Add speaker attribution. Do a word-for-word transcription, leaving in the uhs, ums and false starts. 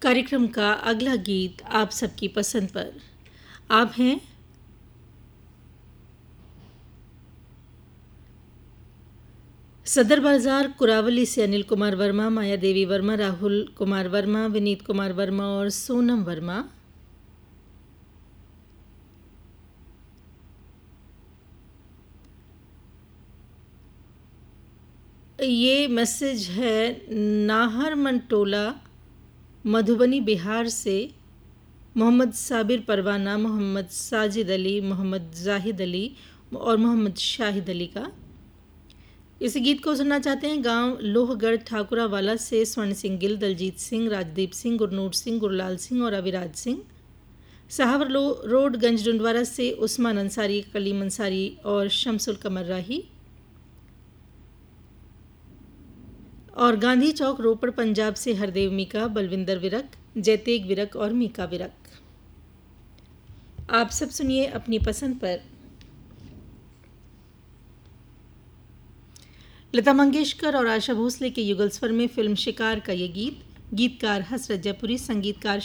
Speaker 1: कार्यक्रम का अगला गीत आप सबकी पसंद पर। आप हैं सदर बाजार कुरावली से अनिल कुमार वर्मा, माया देवी वर्मा, राहुल कुमार वर्मा, विनीत कुमार वर्मा और सोनम वर्मा। ये मैसेज है नाहर मंटोला, मधुबनी, बिहार से मोहम्मद साबिर परवाना, मोहम्मद साजिद अली, मोहम्मद जाहिद अली और मोहम्मद शाहिद अली का। इस गीत को सुनना चाहते हैं गांव लोहगढ़ ठाकुरावाला से स्वर्ण सिंह गिल, दलजीत सिंह, राजदीप सिंह, गुरनूर सिंह, गुरलाल सिंह और अविराज सिंह। साहवर रोड गंज डुंडवारा से उस्मान अंसारी, कलीम अंसारी और शमसुल कमर राही। और गांधी चौक रोपड़ पंजाब से हरदेव मीका, बलविंदर विरक, जयतेग विरक और मीका विरक। आप सब सुनिए अपनी पसंद पर लता मंगेशकर और आशा भोसले के युगल स्वर में फिल्म शिकार का ये गीत। गीतकार हसरत जयपुरी, संगीतकार